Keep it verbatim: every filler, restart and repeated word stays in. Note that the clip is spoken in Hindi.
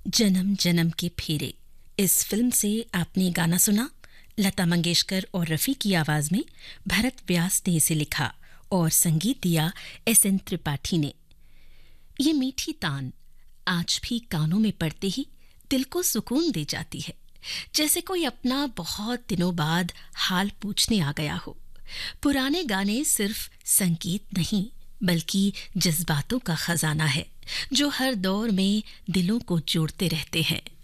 जन्म जन्म के फेरे इस फिल्म से आपने गाना सुना। लता मंगेशकर और रफ़ी की आवाज़ में भरत व्यास ने इसे लिखा और संगीत दिया एस एन त्रिपाठी ने। ये मीठी तान आज भी कानों में पड़ते ही दिल को सुकून दे जाती है, जैसे कोई अपना बहुत दिनों बाद हाल पूछने आ गया हो। पुराने गाने सिर्फ संगीत नहीं बल्कि जज्बातों का खजाना है जो हर दौर में दिलों को जोड़ते रहते हैं।